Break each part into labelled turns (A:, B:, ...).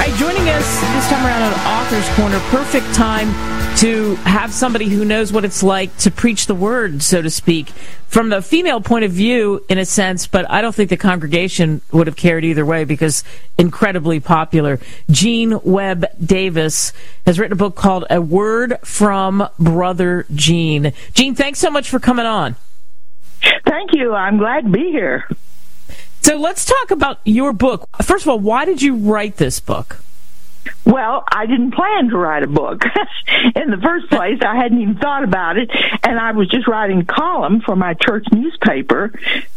A: right, joining us this time around on Author's Corner, perfect time to have somebody who knows what it's like to preach the word, so to speak, from the female point of view, in a sense, but I don't think the congregation would have cared either way because incredibly popular. Gene Webb Davis has written a book called A Word from Brother Gene. Gene, thanks so much for coming on.
B: Thank you. I'm glad to be here.
A: So let's talk about your book. First of all, why did you write this book?
B: Well, I didn't plan to write a book. In the first place, I hadn't even thought about it, and I was just writing a column for my church newspaper.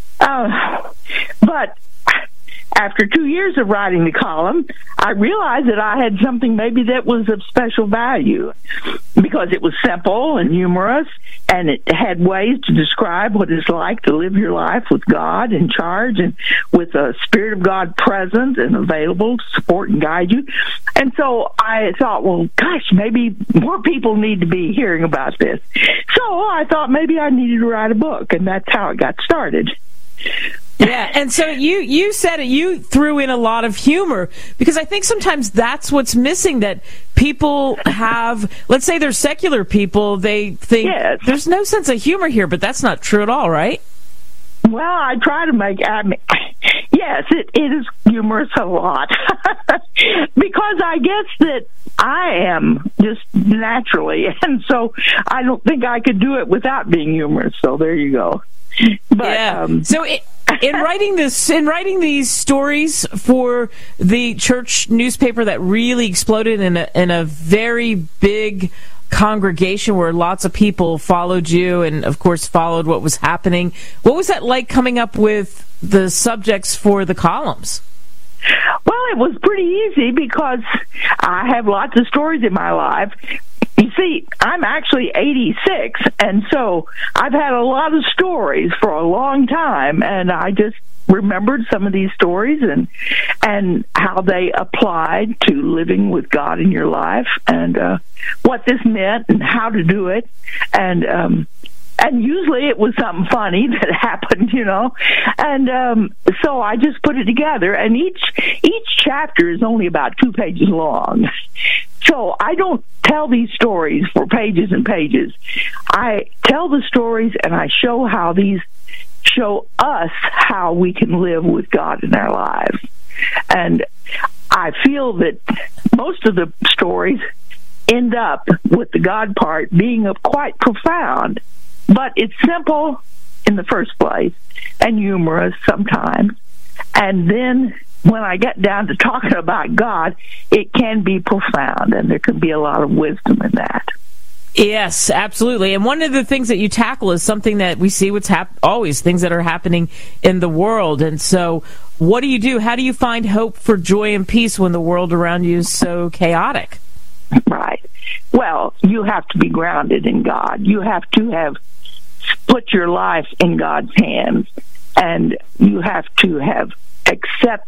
B: But after 2 years of writing the column, I realized that I had something maybe that was of special value because it was simple and humorous, and it had ways to describe what it's like to live your life with God in charge and with the Spirit of God present and available to support and guide you. And so I thought, well, gosh, maybe more people need to be hearing about this. So I thought maybe I needed to write a book, and that's how it got started.
A: Yeah, and so you said it, you threw in a lot of humor, because I think sometimes that's what's missing, that people have, let's say they're secular people, they think there's no sense of humor here, but that's not true at all, right?
B: Well, I try to make, yes, it is humorous a lot, because I guess that I am just naturally, and so I don't think I could do it without being humorous, so there you go. But,
A: yeah. In writing these stories for the church newspaper that really exploded in a very big congregation where lots of people followed you and, of course, followed what was happening, what was that like coming up with the subjects for the columns?
B: Well, it was pretty easy because I have lots of stories in my life. You see, I'm actually 86, and so I've had a lot of stories for a long time, and I just remembered some of these stories and how they applied to living with God in your life, and what this meant and how to do it, and usually it was something funny that happened, and so I just put it together, and each chapter is only about 2 pages long. So I don't tell these stories for pages and pages. I tell the stories and I show how these show us how we can live with God in our lives. And I feel that most of the stories end up with the God part being quite profound, but it's simple in the first place and humorous sometimes. And then when I get down to talking about God, it can be profound, and there can be a lot of wisdom in that.
A: Yes, absolutely. And one of the things that you tackle is something that we see always, things that are happening in the world. And so what do you do? How do you find hope for joy and peace when the world around you is so chaotic?
B: Right. Well, you have to be grounded in God. You have to have put your life in God's hands, and you have to have accept